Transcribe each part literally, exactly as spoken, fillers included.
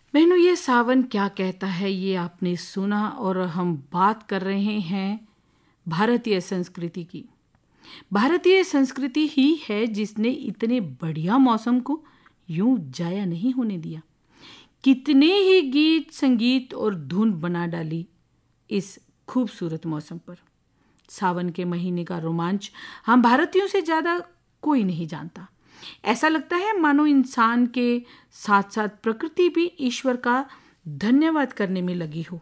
बहनों, ये सावन क्या कहता है ये आपने सुना, और हम बात कर रहे हैं भारतीय संस्कृति की। भारतीय संस्कृति ही है जिसने इतने बढ़िया मौसम को यूं जाया नहीं होने दिया। कितने ही गीत, संगीत और धुन बना डाली इस खूबसूरत मौसम पर। सावन के महीने का रोमांच हम भारतीयों से ज़्यादा कोई नहीं जानता। ऐसा लगता है मानो इंसान के साथ साथ प्रकृति भी ईश्वर का धन्यवाद करने में लगी हो,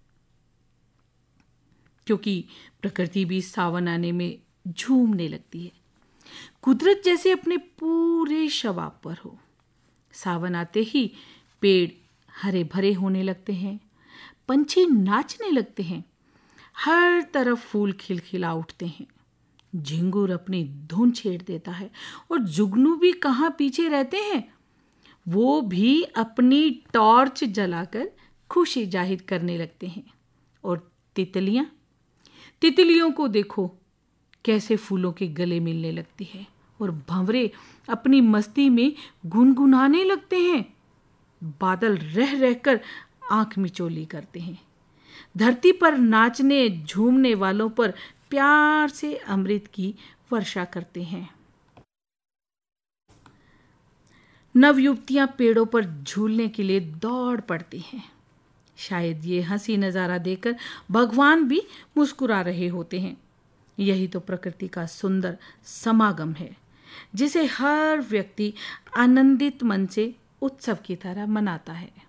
क्योंकि प्रकृति भी सावन आने में झूमने लगती है, कुदरत जैसे अपने पूरे शबाब पर हो। सावन आते ही पेड़ हरे भरे होने लगते हैं, पंछी नाचने लगते हैं, हर तरफ फूल खिलखिला उठते हैं, झिंगुर अपनी धुन छेड़ देता है, और जुगनू भी कहाँ पीछे रहते हैं। वो भी अपनी टॉर्च जलाकर खुशी जाहिर करने लगते हैं। और तितलियां तितलियों को देखो कैसे फूलों के गले मिलने लगती है, और भंवरे अपनी मस्ती में गुनगुनाने लगते हैं। बादल रह रहकर आंख मिचोली करते हैं। धरती पर नाचने झूमने वालों पर प्यार से अमृत की वर्षा करते हैं। नवयुवतियां पेड़ों पर झूलने के लिए दौड़ पड़ती हैं। शायद ये हंसी नज़ारा देखकर भगवान भी मुस्कुरा रहे होते हैं। यही तो प्रकृति का सुंदर समागम है, जिसे हर व्यक्ति आनंदित मन से उत्सव की तरह मनाता है।